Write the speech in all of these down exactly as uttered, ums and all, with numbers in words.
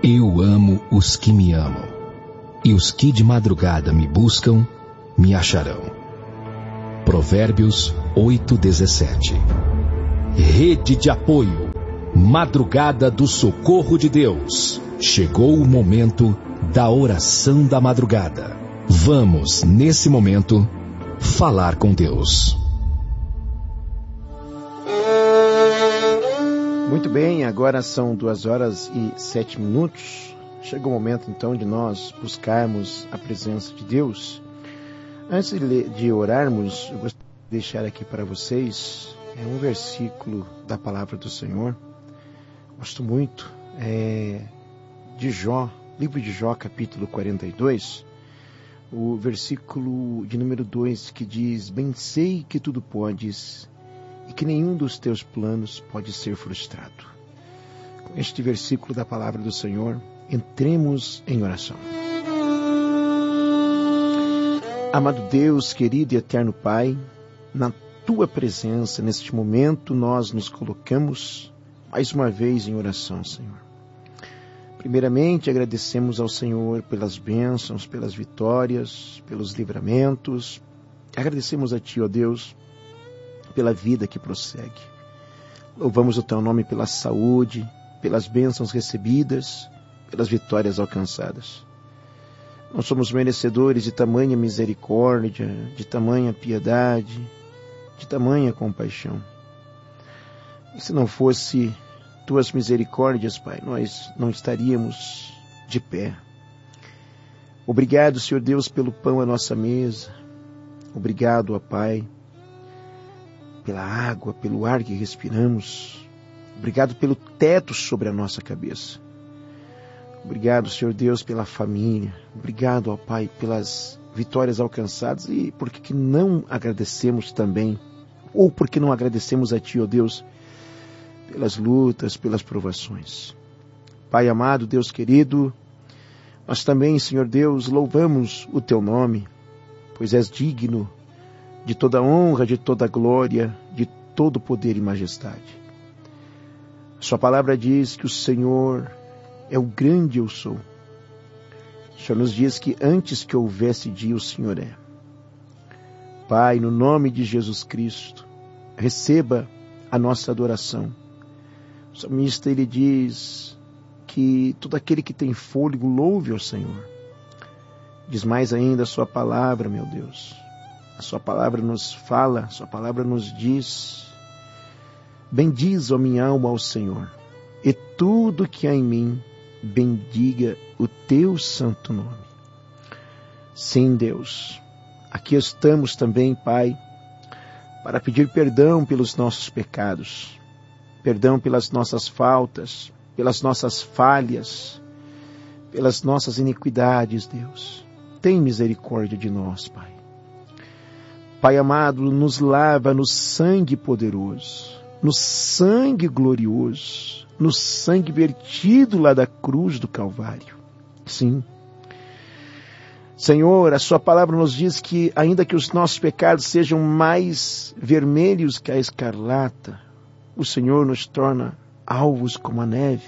Eu amo os que me amam, e os que de madrugada me buscam, me acharão. Provérbios oito, dezessete. Rede de apoio, madrugada do socorro de Deus. Chegou o momento da oração da madrugada. Vamos, nesse momento, falar com Deus. Muito bem, agora são duas horas e sete minutos. Chegou o momento então de nós buscarmos a presença de Deus. Antes de orarmos, eu gostaria de deixar aqui para vocês é um versículo da palavra do Senhor. Gosto muito, é de Jó, livro de Jó, capítulo quarenta e dois, o versículo de número dois, que diz: Bem sei que tudo podes, e que nenhum dos teus planos pode ser frustrado. Com este versículo da palavra do Senhor, entremos em oração. Amado Deus, querido e eterno Pai, na Tua presença, neste momento, nós nos colocamos mais uma vez em oração, Senhor. Primeiramente, agradecemos ao Senhor pelas bênçãos, pelas vitórias, pelos livramentos. Agradecemos a Ti, ó Deus, pela vida que prossegue. Louvamos o Teu nome pela saúde, pelas bênçãos recebidas, pelas vitórias alcançadas. Nós somos merecedores de tamanha misericórdia, de tamanha piedade, de tamanha compaixão. E se não fosse Tuas misericórdias, Pai, nós não estaríamos de pé. Obrigado, Senhor Deus, pelo pão à nossa mesa. Obrigado, ó Pai, pela água, pelo ar que respiramos. Obrigado pelo teto sobre a nossa cabeça. Obrigado, Senhor Deus, pela família. Obrigado, ó Pai, pelas vitórias alcançadas. E por que não agradecemos também, ou por que não agradecemos a Ti, ó Deus, pelas lutas, pelas provações. Pai amado, Deus querido, nós também, Senhor Deus, louvamos o Teu nome, pois és digno de toda honra, de toda glória, de todo poder e majestade. Sua palavra diz que o Senhor é o grande eu sou. O Senhor nos diz que antes que houvesse dia, o Senhor é. Pai, no nome de Jesus Cristo, receba a nossa adoração. O salmista, ele diz que todo aquele que tem fôlego louve ao Senhor. Diz mais ainda a sua palavra, meu Deus. A sua palavra nos fala, a sua palavra nos diz: bendiz, ó minha alma, ao Senhor, e tudo que há em mim, bendiga o teu santo nome. Sim, Deus, aqui estamos também, Pai, para pedir perdão pelos nossos pecados, perdão pelas nossas faltas, pelas nossas falhas, pelas nossas iniquidades, Deus. Tem misericórdia de nós, Pai. Pai amado, nos lava no sangue poderoso, no sangue glorioso, no sangue vertido lá da cruz do Calvário. Sim. Senhor, a Sua palavra nos diz que, ainda que os nossos pecados sejam mais vermelhos que a escarlata, o Senhor nos torna alvos como a neve.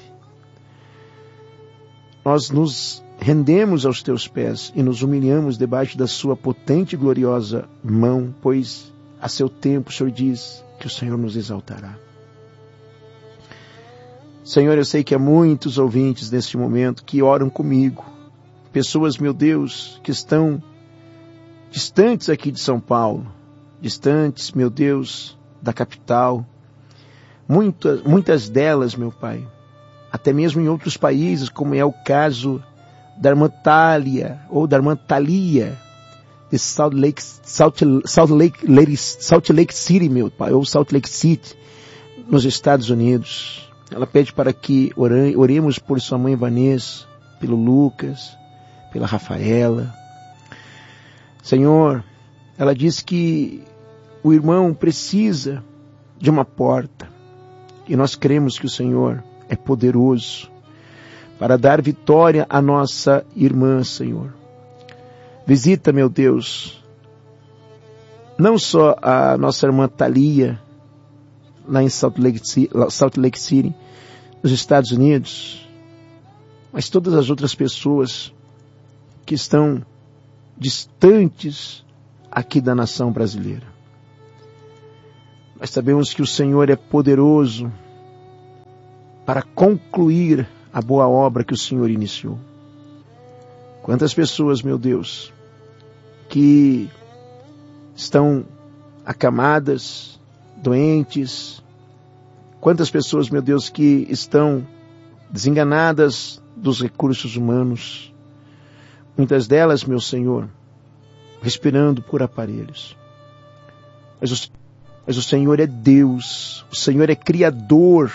Nós nos rendemos aos Teus pés e nos humilhamos debaixo da Sua potente e gloriosa mão, pois a seu tempo o Senhor diz que o Senhor nos exaltará. Senhor, eu sei que há muitos ouvintes neste momento que oram comigo, pessoas, meu Deus, que estão distantes aqui de São Paulo, distantes, meu Deus, da capital, muitas, muitas delas, meu Pai, até mesmo em outros países, como é o caso da irmã Thalia, ou da irmã Thalia, de Salt Lake, Salt, Salt, Lake, Lake, Salt Lake City, meu Pai, ou Salt Lake City, nos Estados Unidos. Ela pede para que oremos por sua mãe Vanessa, pelo Lucas, pela Rafaela. Senhor, ela diz que o irmão precisa de uma porta, e nós cremos que o Senhor é poderoso para dar vitória à nossa irmã, Senhor. Visita, meu Deus, não só a nossa irmã Thalia, lá em Salt Lake, Salt Lake City, nos Estados Unidos, mas todas as outras pessoas que estão distantes aqui da nação brasileira. Nós sabemos que o Senhor é poderoso para concluir a boa obra que o Senhor iniciou. Quantas pessoas, meu Deus, que estão acamadas, doentes, quantas pessoas, meu Deus, que estão desenganadas dos recursos humanos, muitas delas, meu Senhor, respirando por aparelhos. Mas o, mas o Senhor é Deus, o Senhor é Criador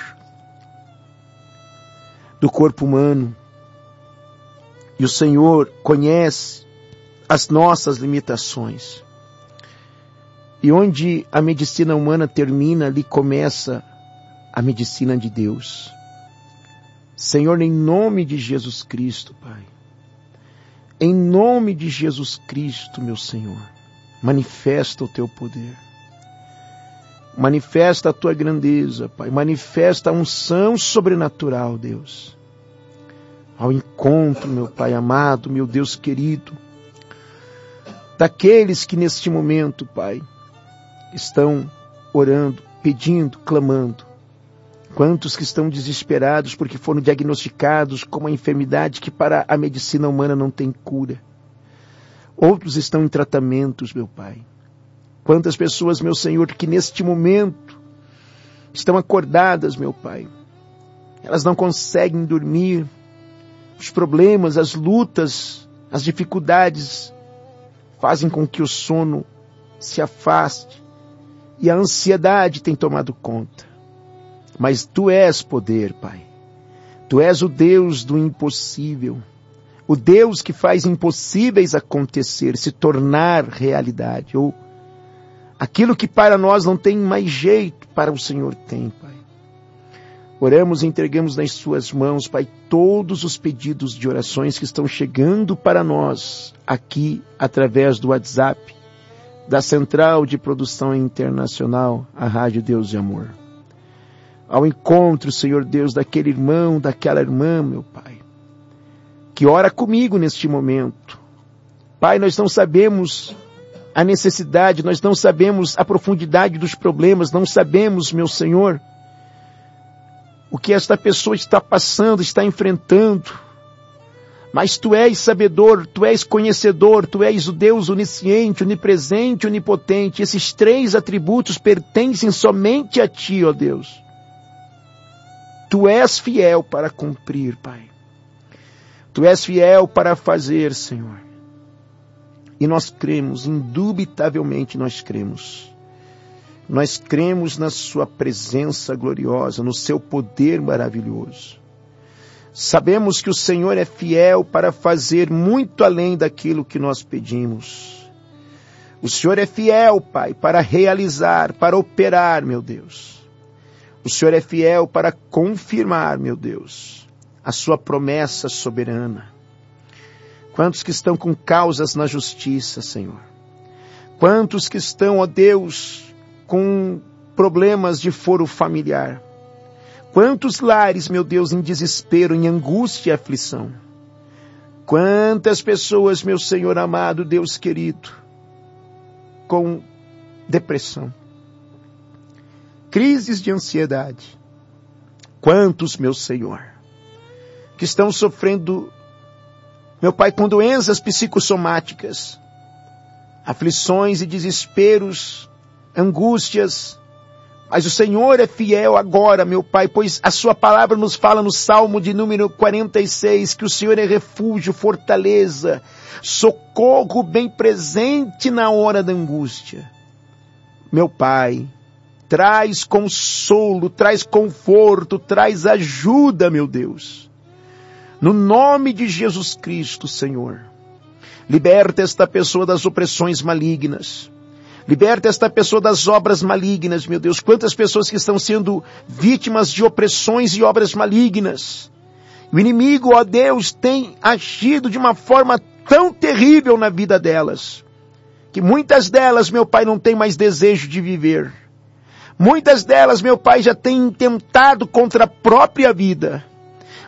do corpo humano, e o Senhor conhece as nossas limitações. E onde a medicina humana termina, ali começa a medicina de Deus. Senhor, em nome de Jesus Cristo, Pai, em nome de Jesus Cristo, meu Senhor, manifesta o Teu poder. Manifesta a Tua grandeza, Pai. Manifesta a unção sobrenatural, Deus. Ao encontro, meu Pai amado, meu Deus querido, daqueles que neste momento, Pai, estão orando, pedindo, clamando. Quantos que estão desesperados porque foram diagnosticados com uma enfermidade que para a medicina humana não tem cura. Outros estão em tratamentos, meu Pai. Quantas pessoas, meu Senhor, que neste momento estão acordadas, meu Pai. Elas não conseguem dormir. Os problemas, as lutas, as dificuldades fazem com que o sono se afaste e a ansiedade tem tomado conta. Mas Tu és poder, Pai. Tu és o Deus do impossível. O Deus que faz impossíveis acontecer, se tornar realidade. Ou aquilo que para nós não tem mais jeito, para o Senhor tem, Pai. Oramos e entregamos nas Suas mãos, Pai, todos os pedidos de orações que estão chegando para nós aqui através do WhatsApp da Central de Produção Internacional, a Rádio Deus de Amor. Ao encontro, Senhor Deus, daquele irmão, daquela irmã, meu Pai, que ora comigo neste momento. Pai, nós não sabemos a necessidade, nós não sabemos a profundidade dos problemas, não sabemos, meu Senhor, o que esta pessoa está passando, está enfrentando. Mas Tu és sabedor, Tu és conhecedor, Tu és o Deus onisciente, onipresente, onipotente. Esses três atributos pertencem somente a Ti, ó Deus. Tu és fiel para cumprir, Pai. Tu és fiel para fazer, Senhor. E nós cremos, indubitavelmente nós cremos. Nós cremos na Sua presença gloriosa, no Seu poder maravilhoso. Sabemos que o Senhor é fiel para fazer muito além daquilo que nós pedimos. O Senhor é fiel, Pai, para realizar, para operar, meu Deus. O Senhor é fiel para confirmar, meu Deus, a Sua promessa soberana. Quantos que estão com causas na justiça, Senhor? Quantos que estão, ó Deus, com problemas de foro familiar? Quantos lares, meu Deus, em desespero, em angústia e aflição? Quantas pessoas, meu Senhor amado, Deus querido, com depressão, crises de ansiedade? Quantos, meu Senhor, que estão sofrendo, meu Pai, com doenças psicossomáticas, aflições e desesperos, angústias? Mas o Senhor é fiel agora, meu Pai, pois a Sua palavra nos fala no Salmo de número quarenta e seis, que o Senhor é refúgio, fortaleza, socorro bem presente na hora da angústia. Meu Pai, traz consolo, traz conforto, traz ajuda, meu Deus. No nome de Jesus Cristo, Senhor, liberta esta pessoa das opressões malignas. Liberta esta pessoa das obras malignas, meu Deus. Quantas pessoas que estão sendo vítimas de opressões e obras malignas. O inimigo, ó Deus, tem agido de uma forma tão terrível na vida delas, que muitas delas, meu Pai, não têm mais desejo de viver. Muitas delas, meu Pai, já têm tentado contra a própria vida.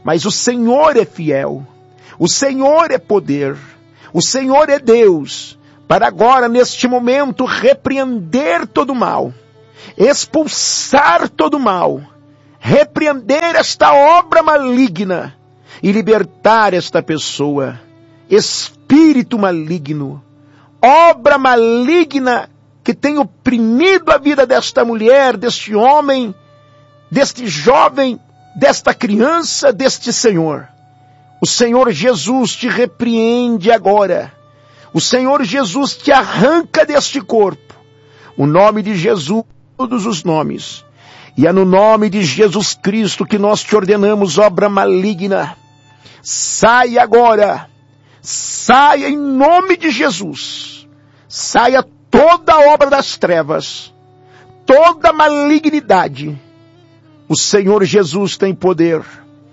mas o Senhor é fiel, o Senhor é poder, o Senhor é Deus, para agora, neste momento, repreender todo o mal, expulsar todo o mal, repreender esta obra maligna e libertar esta pessoa. Espírito maligno, obra maligna que tem oprimido a vida desta mulher, deste homem, deste jovem, desta criança, deste Senhor. O Senhor Jesus te repreende agora. O Senhor Jesus te arranca deste corpo. O nome de Jesus, todos os nomes. E é no nome de Jesus Cristo que nós te ordenamos, obra maligna. Saia agora. Saia em nome de Jesus. Saia toda a obra das trevas. Toda malignidade. O Senhor Jesus tem poder.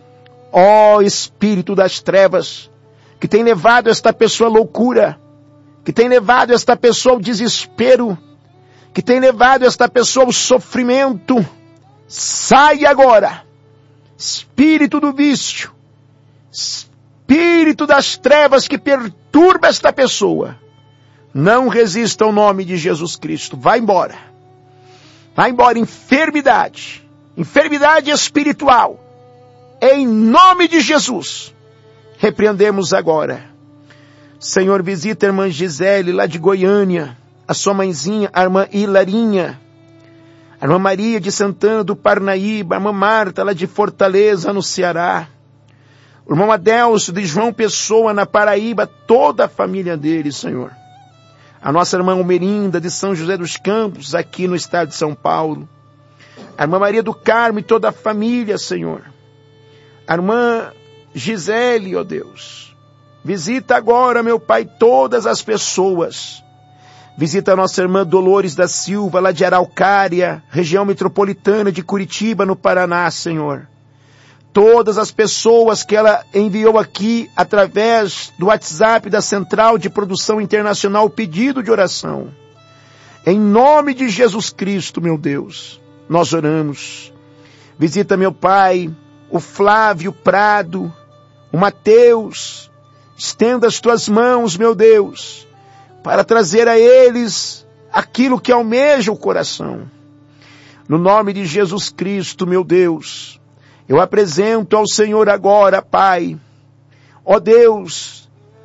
Ó Espírito das trevas, que tem levado esta pessoa à loucura, que tem levado esta pessoa ao desespero, que tem levado esta pessoa ao sofrimento, sai agora. Espírito do vício, espírito das trevas que perturba esta pessoa, não resista ao nome de Jesus Cristo. Vai embora. Vai embora, enfermidade, enfermidade espiritual. Em nome de Jesus, repreendemos agora. Senhor, visita a irmã Gisele, lá de Goiânia, a sua mãezinha, a irmã Hilarinha, a irmã Maria de Santana do Parnaíba, a irmã Marta, lá de Fortaleza, no Ceará, o irmão Adelso de João Pessoa, na Paraíba, toda a família dele, Senhor. A nossa irmã Almerinda, de São José dos Campos, aqui no estado de São Paulo. A irmã Maria do Carmo e toda a família, Senhor. A irmã Gisele, ó Deus, visita agora, meu Pai, todas as pessoas. Visita a nossa irmã Dolores da Silva, lá de Araucária, região metropolitana de Curitiba, no Paraná, Senhor. Todas as pessoas que ela enviou aqui, através do WhatsApp da Central de Produção Internacional, pedido de oração. Em nome de Jesus Cristo, meu Deus, nós oramos. Visita, meu Pai, o Flávio Prado, o Mateus, estenda as tuas mãos, meu Deus, para trazer a eles aquilo que almeja o coração. No nome de Jesus Cristo, meu Deus, eu apresento ao Senhor agora, Pai, ó Deus,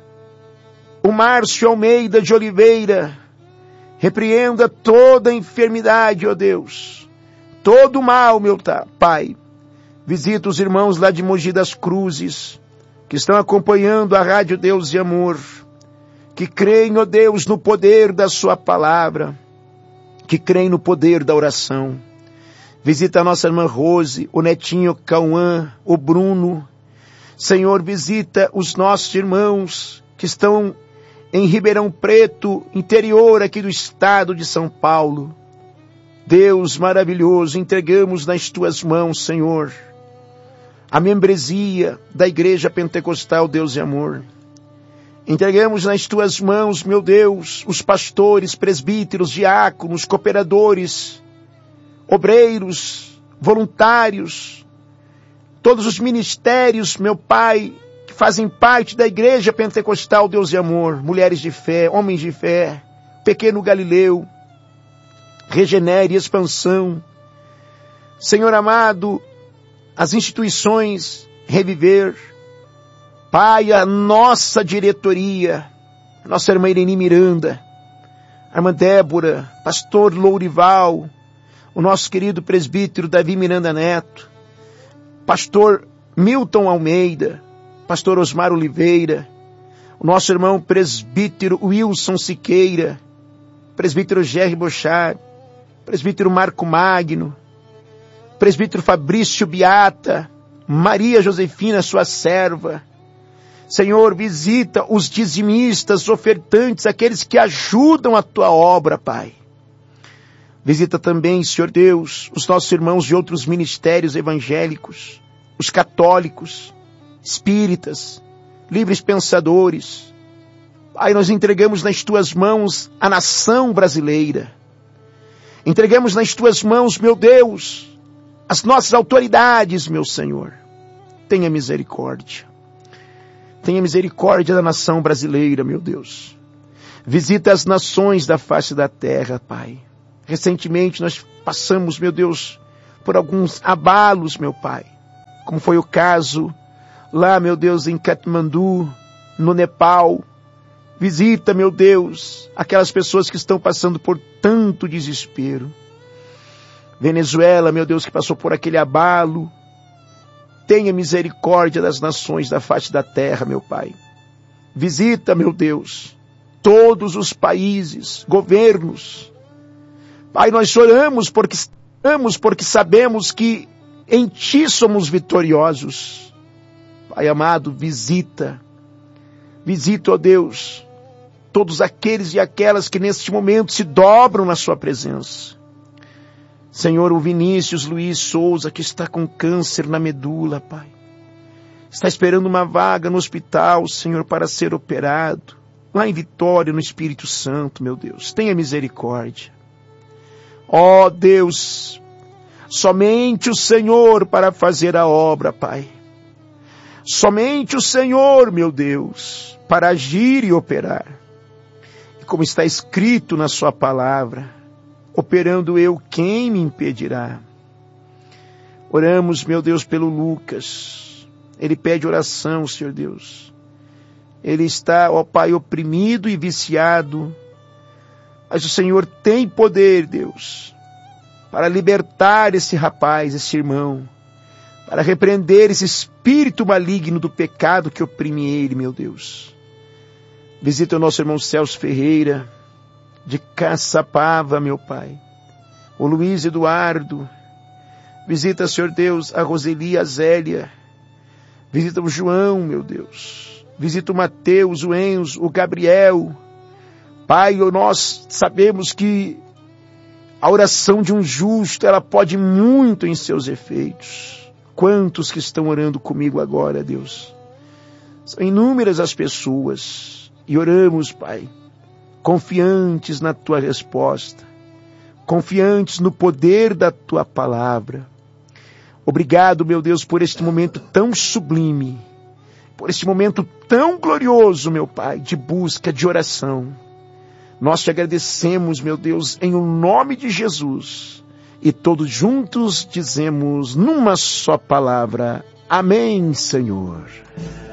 o Márcio Almeida de Oliveira, repreenda toda enfermidade, ó Deus, todo mal, meu Pai. Visita os irmãos lá de Mogi das Cruzes, que estão acompanhando a Rádio Deus e Amor, que creem, ó Deus, no poder da sua palavra, que creem no poder da oração. Visita a nossa irmã Rose, o netinho Cauã, o Bruno. Senhor, visita os nossos irmãos que estão em Ribeirão Preto, interior aqui do estado de São Paulo. Deus maravilhoso, entregamos nas tuas mãos, Senhor, a membresia da Igreja Pentecostal Deus e Amor. Entregamos nas tuas mãos, meu Deus, os pastores, presbíteros, diáconos, cooperadores, obreiros, voluntários, todos os ministérios, meu Pai, que fazem parte da Igreja Pentecostal Deus e Amor, mulheres de fé, homens de fé, Pequeno Galileu, Regenere e Expansão. Senhor amado, as instituições Reviver, Pai, a nossa diretoria, a nossa irmã Irene Miranda, a irmã Débora, pastor Lourival, o nosso querido presbítero Davi Miranda Neto, pastor Milton Almeida, pastor Osmar Oliveira, o nosso irmão presbítero Wilson Siqueira, presbítero Gerry Bochard, presbítero Marco Magno, presbítero Fabrício Beata, Maria Josefina, sua serva. Senhor, visita os dizimistas, ofertantes, aqueles que ajudam a tua obra, Pai. Visita também, Senhor Deus, os nossos irmãos de outros ministérios evangélicos, os católicos, espíritas, livres pensadores. Pai, nós entregamos nas tuas mãos a nação brasileira. Entregamos nas tuas mãos, meu Deus, as nossas autoridades, meu Senhor. tenha misericórdia. Tenha misericórdia da nação brasileira, meu Deus. Visita as nações da face da terra, Pai. Recentemente nós passamos, meu Deus, por alguns abalos, meu Pai. Como foi o caso lá, meu Deus, em Katmandu, no Nepal. Visita, meu Deus, aquelas pessoas que estão passando por tanto desespero. Venezuela, meu Deus, que passou por aquele abalo. Tenha misericórdia das nações da face da terra, meu Pai. Visita, meu Deus, todos os países, governos. Pai, nós choramos porque, oramos porque sabemos que em Ti somos vitoriosos. Pai amado, visita, visita, ó Deus, todos aqueles e aquelas que neste momento se dobram na Sua presença. Senhor, o Vinícius Luiz Souza, que está com câncer na medula, Pai. Está esperando uma vaga no hospital, Senhor, para ser operado. Lá em Vitória, no Espírito Santo, meu Deus. Tenha misericórdia. Ó Deus, somente o Senhor para fazer a obra, Pai. Somente o Senhor, meu Deus, para agir e operar. E como está escrito na Sua palavra, operando eu, quem me impedirá? Oramos, meu Deus, pelo Lucas. Ele pede oração, Senhor Deus. Ele está, ó Pai, oprimido e viciado. Mas o Senhor tem poder, Deus, para libertar esse rapaz, esse irmão, para repreender esse espírito maligno do pecado que oprime ele, meu Deus. Visita o nosso irmão Celso Ferreira, de Caçapava, meu Pai. O Luiz Eduardo. Visita, Senhor Deus, a Roseli e a Zélia. Visita o João, meu Deus. Visita o Mateus, o Enzo, o Gabriel. Pai, nós sabemos que a oração de um justo, ela pode muito em seus efeitos. Quantos que estão orando comigo agora, Deus? São inúmeras as pessoas. E oramos, Pai, confiantes na Tua resposta, confiantes no poder da Tua palavra. Obrigado, meu Deus, por este momento tão sublime, por este momento tão glorioso, meu Pai, de busca, de oração. Nós Te agradecemos, meu Deus, em o nome de Jesus, e todos juntos dizemos numa só palavra, amém, Senhor.